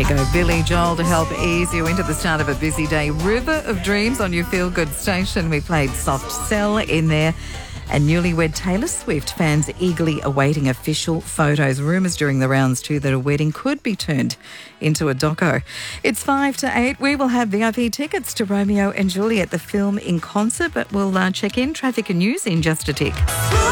Here you go, Billy Joel to help ease you into the start of a busy day. River of Dreams on your Feel Good station. We played Soft Cell in there. And newlywed Taylor Swift fans eagerly awaiting official photos. Rumours during the rounds too that a wedding could be turned into a doco. It's 5 to 8. We will have VIP tickets to Romeo and Juliet, the film in concert, but we'll check in traffic and news in just a tick.